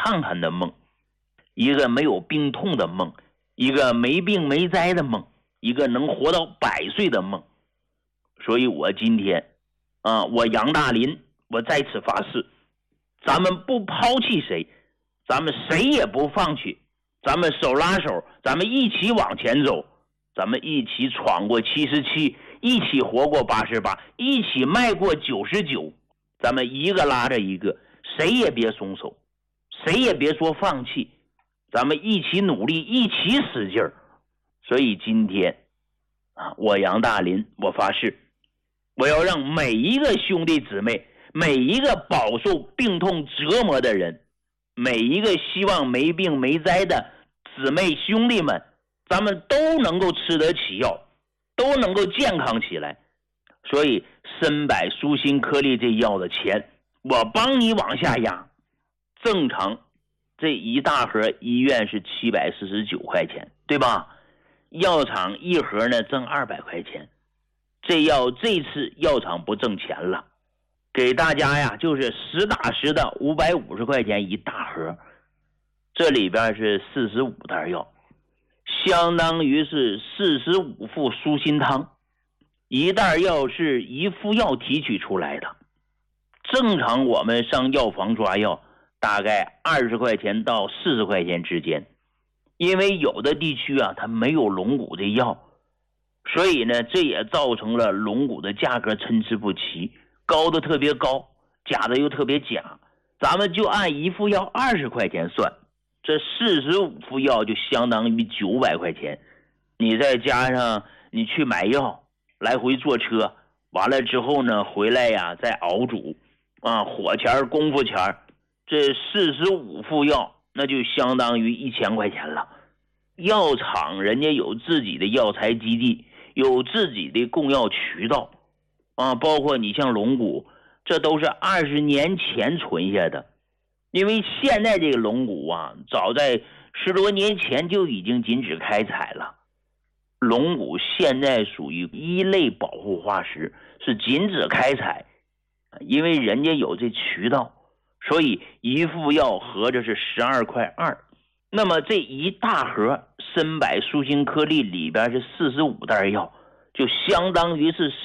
看看的梦，一个没有病痛的梦，一个没病没灾的梦，一个能活到100岁的梦。所以我今天我杨大林，我在此发誓，咱们不抛弃谁，咱们谁也不放弃，咱们手拉手，咱们一起往前走，咱们一起闯过77，一起活过88，一起迈过99，咱们一个拉着一个，谁也别松手，谁也别说放弃，咱们一起努力，一起使劲儿。所以今天我杨大林，我发誓，我要让每一个兄弟姊妹，每一个饱受病痛折磨的人，每一个希望没病没灾的姊妹兄弟们，咱们都能够吃得起药，都能够健康起来。所以参柏舒心颗粒这药的钱，我帮你往下压。正常这一大盒医院是749块钱，对吧？药厂一盒呢挣200块钱，这次药厂不挣钱了，给大家呀就是实打实的550块钱一大盒，这里边是45袋药，相当于是45副舒心汤，一袋药是1副药提取出来的。正常我们上药房抓药大概20块钱到40块钱之间，因为有的地区它没有龙骨的药，所以呢这也造成了龙骨的价格参差不齐，高的特别高，假的又特别假。咱们就按1副药20块钱算，这45副药就相当于900块钱，你再加上你去买药，来回坐车，完了之后呢回来再熬煮火钱功夫钱，这45副药那就相当于1000块钱了。药厂人家有自己的药材基地，有自己的供药渠道包括你像龙骨，这都是20年前存下的。因为现在这个龙骨早在10多年前就已经禁止开采了，龙骨现在属于一类保护化石，是禁止开采，因为人家有这渠道，所以1副药合着是12块2。那么这一大盒参柏舒心颗粒里边是45袋药，就相当于是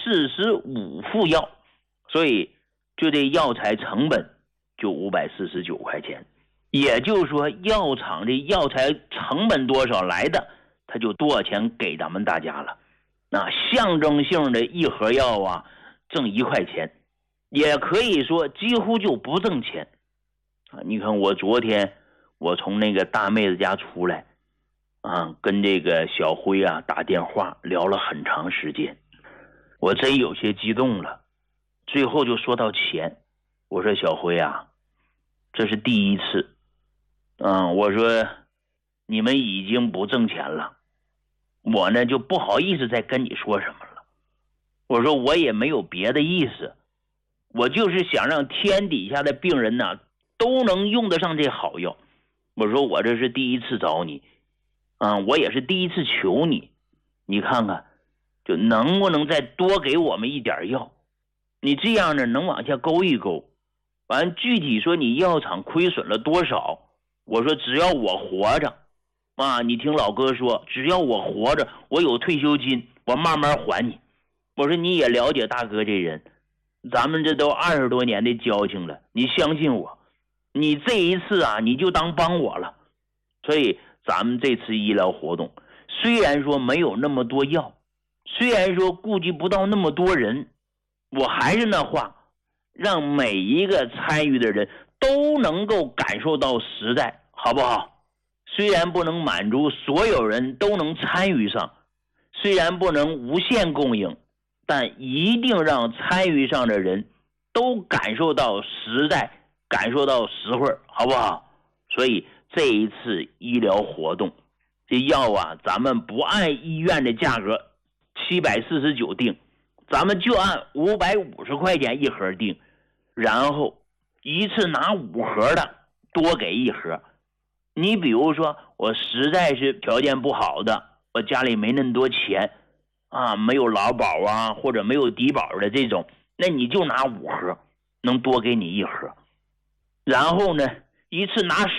45副药，所以就这药材成本就549块钱。也就是说药厂的药材成本多少来的，他就多少钱给咱们大家了。那象征性的一盒药挣1块钱，也可以说几乎就不挣钱你看我昨天我从那个大妹子家出来跟这个小辉打电话聊了很长时间，我真有些激动了。最后就说到钱，我说小辉这是第一次我说你们已经不挣钱了，我呢就不好意思再跟你说什么了。我说我也没有别的意思，我就是想让天底下的病人都能用得上这好药。我说我这是第一次找你我也是第一次求你，你看看就能不能再多给我们一点药，你这样呢能往下勾一勾，完具体说你药厂亏损了多少，我说只要我活着你听老哥说，只要我活着，我有退休金，我慢慢还你。我说你也了解大哥这人，咱们这都20多年的交情了，你相信我，你这一次你就当帮我了。所以咱们这次医疗活动虽然说没有那么多药，虽然说顾及不到那么多人，我还是那话，让每一个参与的人都能够感受到实在，好不好？虽然不能满足所有人都能参与上，虽然不能无限供应，但一定让参与上的人都感受到实在，感受到实惠，好不好？所以这一次医疗活动，这药咱们不按医院的价格749定，咱们就按550块钱一盒定，然后一次拿5盒的多给1盒。你比如说我实在是条件不好的，我家里没那么多钱没有劳保或者没有低保的这种，那你就拿5盒，能多给你1盒。然后呢一次拿